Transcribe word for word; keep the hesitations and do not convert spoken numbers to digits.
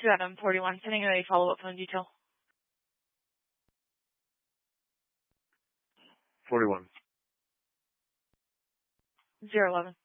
to Adam forty-one, sending a follow-up phone detail. forty-one. zero eleven.